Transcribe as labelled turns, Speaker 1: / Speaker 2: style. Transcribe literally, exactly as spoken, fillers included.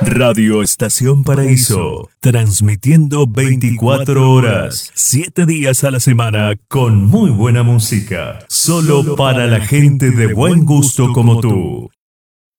Speaker 1: Radio Estación Paraíso, transmitiendo veinticuatro horas, siete días a la semana con muy buena música, solo para la gente de buen gusto como tú.